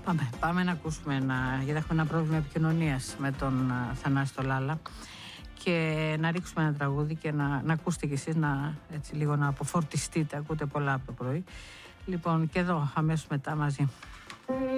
Πάμε να ακούσουμε γιατί έχουμε ένα πρόβλημα επικοινωνίας με τον Θανάση το Λάλα, και να ρίξουμε ένα τραγούδι και να ακούσετε κι εσείς, έτσι λίγο να αποφορτιστείτε. Ακούτε πολλά από το πρωί. Λοιπόν, και εδώ αμέσως μετά μαζί.